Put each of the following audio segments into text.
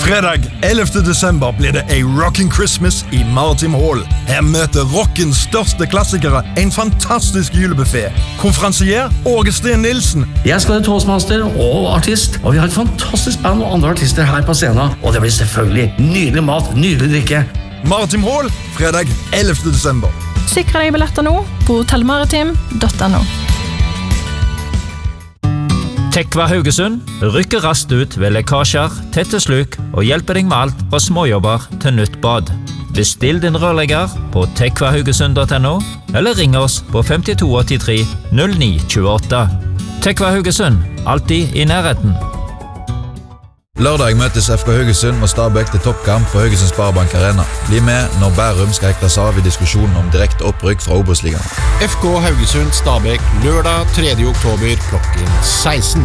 Fredag 11. desember blir det en Rockin' Christmas i Maritim Hall. Her møter rockens største klassikere en fantastisk julebuffet. Konferansier Åge Sten Nilsen. Jeg skal være toastmaster og artist, og vi har et fantastisk band og andre artister her på scenen. Og det blir selvfølgelig nydelig mat, nydelig drikke. Maritim Hall, fredag 11. desember. Sikre deg billetter nå på hotellmaritim.no. Tekva Haugesund rykker raskt ut ved lekkasjer, tette sluk og hjelper deg med alt fra småjobber til nytt bad. Bestill din rørlegger på tekvahaugesund.no eller ring oss på 5283 0928. Tekva Haugesund, alltid i nærheten. Lørdag møtes FK Haugesund og Stabæk til toppkamp på Haugesund Sparebank Arena. Bli med når Bærum skal hekles av i diskusjonen om direkte opprykk fra Obos-ligaen. FK Haugesund Stabæk lørdag 3. oktober klokken 16.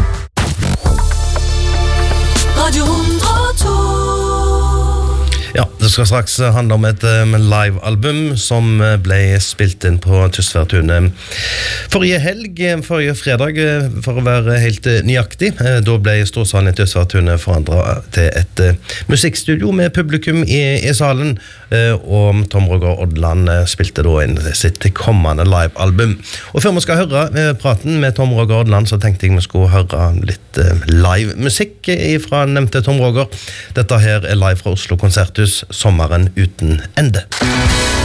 Radio 102. Ja, det skal straks handle om et live-album som ble spilt inn på Tysværtunet forrige fredag, for å være helt nøyaktig. Da ble Storsalen i Tysværtunet forandret til et musikkstudio med publikum i salen, og Tom Roger Odland spilte da inn sitt kommende live-album. Og før vi skal høre praten med Tom Roger Odland, så tenkte jeg vi skulle høre litt live-musikk fra nevnte Tom Roger. Dette her er live fra Oslo Konserthus, Sommeren uten ende.